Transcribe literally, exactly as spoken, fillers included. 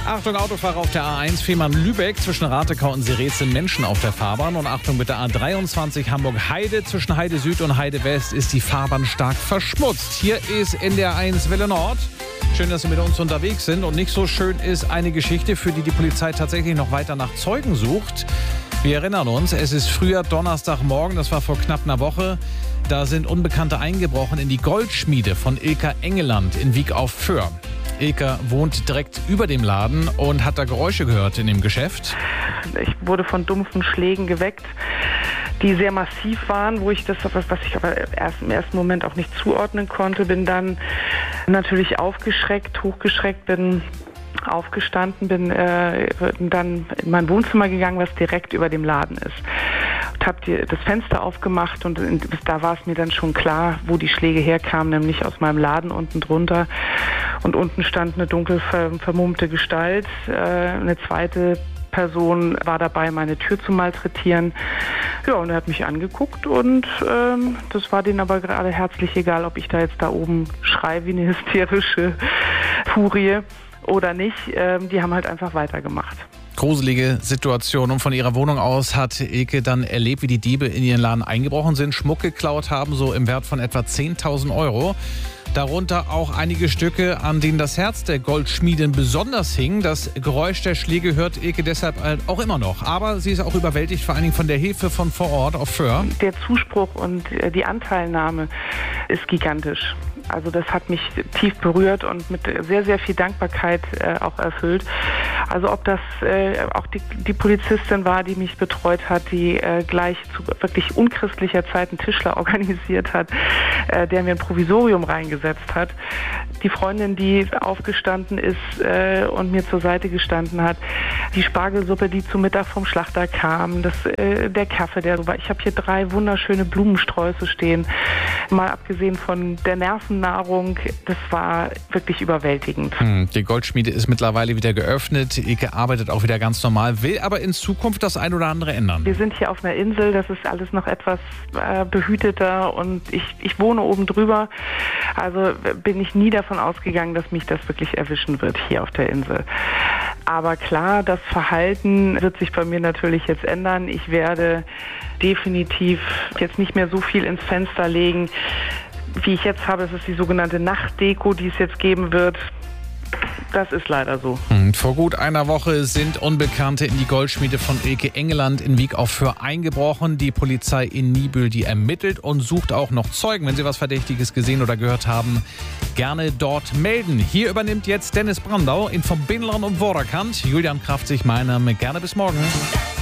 Achtung, Autofahrer auf der A eins Fehmarn-Lübeck. Zwischen Ratekau und Seretz sind Menschen auf der Fahrbahn. Und Achtung, mit der A dreiundzwanzig Hamburg-Heide. Zwischen Heide Süd und Heide West ist die Fahrbahn stark verschmutzt. Hier ist in der A eins Welle Nord. Schön, dass Sie mit uns unterwegs sind. Und nicht so schön ist eine Geschichte, für die die Polizei tatsächlich noch weiter nach Zeugen sucht. Wir erinnern uns, es ist früher Donnerstagmorgen, das war vor knapp einer Woche. Da sind Unbekannte eingebrochen in die Goldschmiede von Ilka Engeland in Wiek auf Föhr. Ilka wohnt direkt über dem Laden und hat da Geräusche gehört in dem Geschäft. Ich wurde von dumpfen Schlägen geweckt, die sehr massiv waren, wo ich das, was ich aber erst im ersten Moment auch nicht zuordnen konnte, bin dann natürlich aufgeschreckt, hochgeschreckt, bin aufgestanden, bin äh, dann in mein Wohnzimmer gegangen, was direkt über dem Laden ist. Und habe das Fenster aufgemacht und bis da war es mir dann schon klar, wo die Schläge herkamen, nämlich aus meinem Laden unten drunter. Und unten stand eine dunkel vermummte Gestalt. Äh, eine zweite Person war dabei, meine Tür zu malträtieren. Ja, und er hat mich angeguckt und ähm, das war denen aber gerade herzlich egal, ob ich da jetzt da oben schreie wie eine hysterische Furie oder nicht. Ähm, die haben halt einfach weitergemacht. Gruselige Situation. Und von ihrer Wohnung aus hat Ilke dann erlebt, wie die Diebe in ihren Laden eingebrochen sind, Schmuck geklaut haben, so im Wert von etwa zehntausend Euro. Darunter auch einige Stücke, an denen das Herz der Goldschmiedin besonders hing. Das Geräusch der Schläge hört Ilke deshalb auch immer noch. Aber sie ist auch überwältigt, vor allen Dingen von der Hilfe von vor Ort auf Föhr. Der Zuspruch und die Anteilnahme ist gigantisch. Also das hat mich tief berührt und mit sehr, sehr viel Dankbarkeit äh, auch erfüllt. Also ob das äh, auch die, die Polizistin war, die mich betreut hat, die äh, gleich zu wirklich unchristlicher Zeit einen Tischler organisiert hat, äh, der mir ein Provisorium reingesetzt hat. Die Freundin, die aufgestanden ist äh, und mir zur Seite gestanden hat. Die Spargelsuppe, die zu Mittag vom Schlachter kam. Das, äh, der Kaffee, der war. Ich habe hier drei wunderschöne Blumensträuße stehen. Mal abgesehen von der Nervennahrung, das war wirklich überwältigend. Hm, die Goldschmiede ist mittlerweile wieder geöffnet. Ilke arbeitet auch wieder ganz normal, will aber in Zukunft das ein oder andere ändern. Wir sind hier auf einer Insel, das ist alles noch etwas äh, behüteter und ich, ich wohne oben drüber. Also bin ich nie davon ausgegangen, dass mich das wirklich erwischen wird hier auf der Insel. Aber klar, das Verhalten wird sich bei mir natürlich jetzt ändern. Ich werde definitiv jetzt nicht mehr so viel ins Fenster legen, wie ich jetzt habe. Das ist die sogenannte Nachtdeko, die es jetzt geben wird. Das ist leider so. Vor gut einer Woche sind Unbekannte in die Goldschmiede von Ilke Engeland in Wiek auf Föhr eingebrochen. Die Polizei in Niebüll, die ermittelt und sucht auch noch Zeugen. Wenn Sie was Verdächtiges gesehen oder gehört haben, gerne dort melden. Hier übernimmt jetzt Dennis Brandau in Verbindlern und Vorderkant. Julian Kraft sich mein Name. Gerne bis morgen.